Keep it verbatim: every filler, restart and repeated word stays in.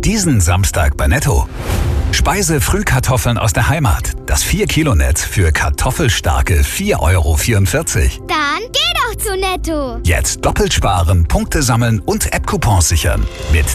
Diesen Samstag bei Netto. Speise-Frühkartoffeln aus der Heimat. Das vier Kilo Netz für kartoffelstarke vier Euro vierundvierzig. Dann geh doch zu Netto. Jetzt doppelt sparen, Punkte sammeln und App-Coupons sichern. Mit